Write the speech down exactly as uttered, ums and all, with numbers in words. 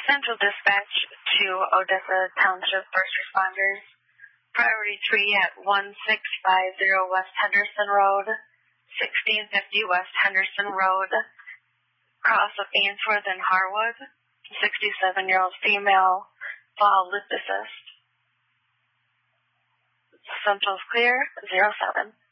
Central Dispatch to Odessa Township First Responders. Priority three at one six five zero West Henderson Road, sixteen fifty West Henderson Road, cross of Ainsworth and Harwood, sixty-seven-year-old female, fall lip assist. Central's clear, zero seven.